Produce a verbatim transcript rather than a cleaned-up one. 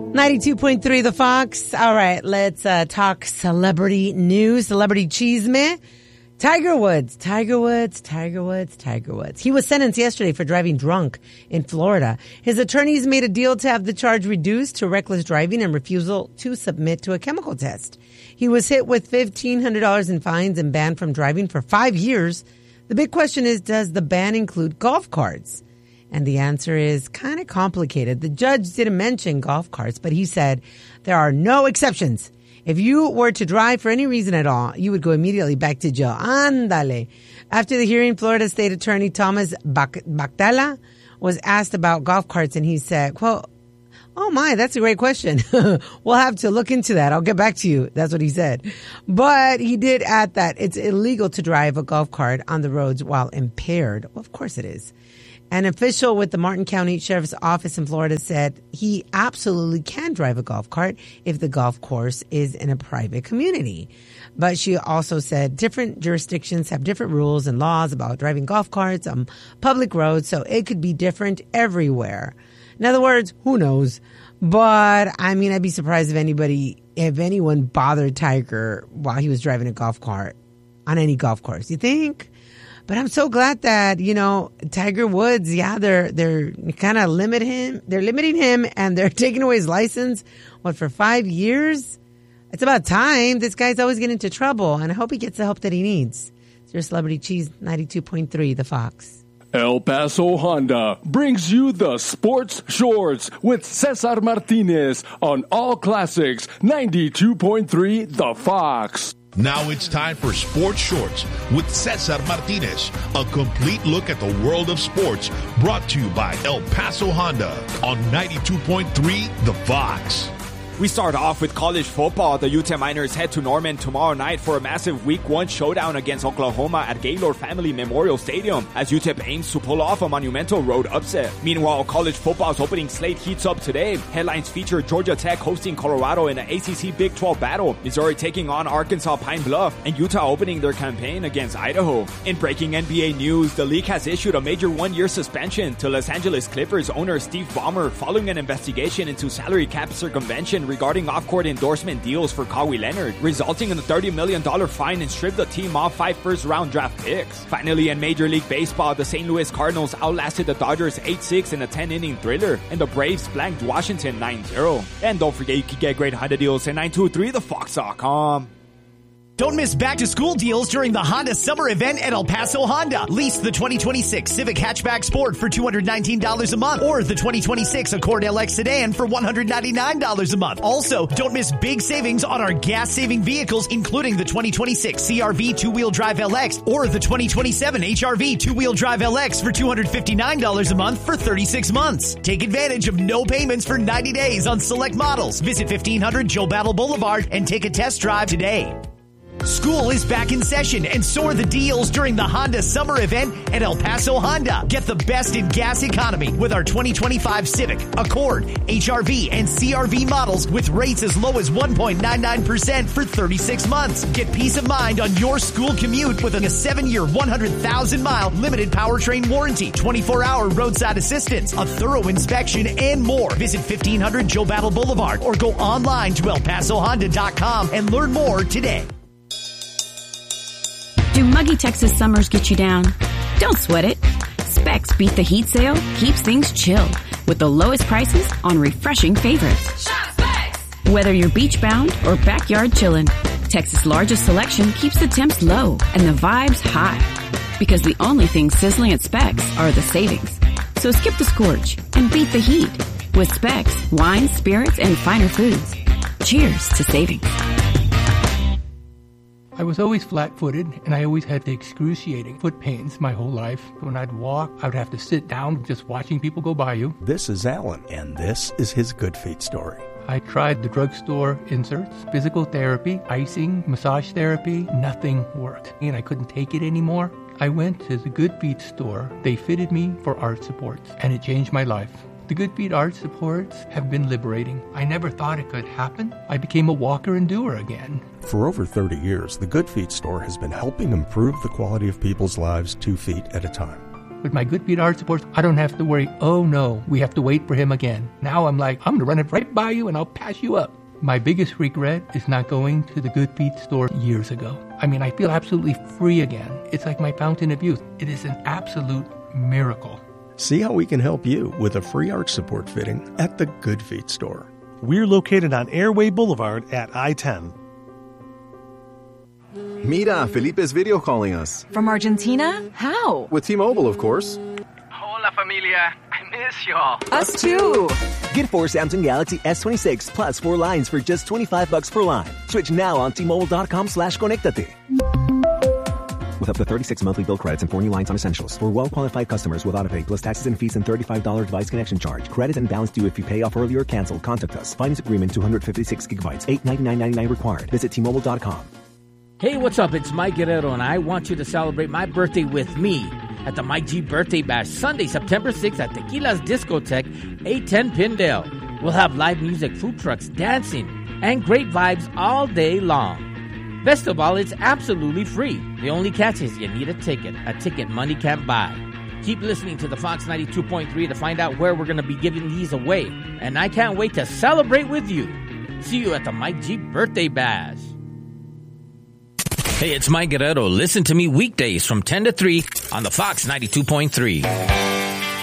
ninety-two point three The Fox. All right, let's uh, talk celebrity news, celebrity chisme. Tiger Woods, Tiger Woods, Tiger Woods, Tiger Woods. He was sentenced yesterday for driving drunk in Florida. His attorneys made a deal to have the charge reduced to reckless driving and refusal to submit to a chemical test. He was hit with fifteen hundred dollars in fines and banned from driving for five years. The big question is, does the ban include golf carts? And the answer is kind of complicated. The judge didn't mention golf carts, but he said there are no exceptions. If you were to drive for any reason at all, you would go immediately back to jail. Ándale. After the hearing, Florida State Attorney Thomas Bactala was asked about golf carts, and he said, quote, oh my, that's a great question. We'll have to look into that. I'll get back to you. That's what he said. But he did add that it's illegal to drive a golf cart on the roads while impaired. Well, of course it is. An official with the Martin County Sheriff's Office in Florida said he absolutely can drive a golf cart if the golf course is in a private community. But she also said different jurisdictions have different rules and laws about driving golf carts on public roads, so it could be different everywhere. In other words, who knows? But, I mean, I'd be surprised if anybody, if anyone bothered Tiger while he was driving a golf cart on any golf course. You think? But I'm so glad that, you know, Tiger Woods, yeah, they're they're kind of limit him. They're limiting him and they're taking away his license. What, for five years? It's about time. This guy's always getting into trouble, and I hope he gets the help that he needs. It's your Celebrity Cheese, ninety-two point three, The Fox. El Paso Honda brings you the Sports Shorts with Cesar Martinez on All Classics, ninety-two point three, The Fox. Now it's time for Sports Shorts with Cesar Martinez, a complete look at the world of sports, brought to you by El Paso Honda on ninety-two point three The Fox. We start off with college football. The U T E M Miners head to Norman tomorrow night for a massive Week one showdown against Oklahoma at Gaylord Family Memorial Stadium as U T E P aims to pull off a monumental road upset. Meanwhile, college football's opening slate heats up today. Headlines feature Georgia Tech hosting Colorado in an A C C Big twelve battle, Missouri taking on Arkansas Pine Bluff, and Utah opening their campaign against Idaho. In breaking N B A news, the league has issued a major one-year suspension to Los Angeles Clippers owner Steve Ballmer following an investigation into salary cap circumvention regarding off-court endorsement deals for Kawhi Leonard, resulting in a thirty million dollars fine and stripped the team off five first-round draft picks. Finally, in Major League Baseball, the Saint Louis Cardinals outlasted the Dodgers eight six in a ten-inning thriller, and the Braves blanked Washington nine zero. And don't forget, you can get great Honda deals at nine two three the fox dot com. Don't miss back-to-school deals during the Honda Summer Event at El Paso Honda. Lease the twenty twenty-six Civic Hatchback Sport for two hundred nineteen dollars a month or the twenty twenty-six Accord L X Sedan for one hundred ninety-nine dollars a month. Also, don't miss big savings on our gas-saving vehicles, including the twenty twenty-six C R V two-wheel drive L X or the twenty twenty-seven H R V two-wheel drive L X for two hundred fifty-nine dollars a month for thirty-six months. Take advantage of no payments for ninety days on select models. Visit fifteen hundred Joe Battle Boulevard and take a test drive today. School is back in session, and so are the deals during the Honda Summer Event at El Paso Honda. Get the best in gas economy with our twenty twenty-five Civic, Accord, H R V, and C R V models with rates as low as one point nine nine percent for thirty-six months. Get peace of mind on your school commute with a seven-year, one hundred thousand mile limited powertrain warranty, twenty-four hour roadside assistance, a thorough inspection, and more. Visit fifteen hundred Joe Battle Boulevard or go online to el paso honda dot com and learn more today. Do muggy Texas summers get you down? Don't sweat it. Specs Beat the Heat sale keeps things chill with the lowest prices on refreshing favorites. Shop Specs! Whether you're beach bound or backyard chillin', Texas' largest selection keeps the temps low and the vibes high. Because the only things sizzling at Specs are the savings. So skip the scorch and beat the heat with Specs, wine, spirits, and finer foods. Cheers to savings. I was always flat-footed, and I always had the excruciating foot pains my whole life. When I'd walk, I would have to sit down just watching people go by you. This is Alan, and this is his Good Feet story. I tried the drugstore inserts, physical therapy, icing, massage therapy. Nothing worked, and I couldn't take it anymore. I went to the Good Feet store. They fitted me for arch supports, and it changed my life. The Good Feet arch supports have been liberating. I never thought it could happen. I became a walker and doer again. For over thirty years, the Good Feet store has been helping improve the quality of people's lives two feet at a time. With my Good Feet Art Supports, I don't have to worry, oh no, we have to wait for him again. Now I'm like, I'm going to run it right by you and I'll pass you up. My biggest regret is not going to the Good Feet store years ago. I mean, I feel absolutely free again. It's like my fountain of youth. It is an absolute miracle. See how we can help you with a free arch support fitting at the Good Feet store. We're located on Airway Boulevard at I ten. Mira, Felipe's video calling us. From Argentina? How? With T-Mobile, of course. Hola, familia. I miss y'all. Us too. Get four Samsung Galaxy S twenty-six plus four lines for just twenty-five bucks per line. Switch now on T-Mobile.com slash Conectate. With up to thirty-six monthly bill credits and four new lines on Essentials. For well-qualified customers with autopay plus taxes and fees and thirty-five dollars device connection charge. Credit and balance due if you pay off early or cancel. Contact us. Finance agreement two hundred fifty-six gigabytes. eight ninety-nine ninety-nine required. Visit T Mobile dot com. Hey, what's up? It's Mike Guerrero, and I want you to celebrate my birthday with me at the Mike G Birthday Bash, Sunday, September sixth at Tequila's Discotheque, eight ten Pindale. We'll have live music, food trucks, dancing, and great vibes all day long. Best of all, it's absolutely free. The only catch is you need a ticket, a ticket money can't buy. Keep listening to the Fox ninety-two point three to find out where we're going to be giving these away. And I can't wait to celebrate with you. See you at the Mike G Birthday Bash. Hey, it's Mike Guerrero. Listen to me weekdays from ten to three on the Fox ninety-two point three.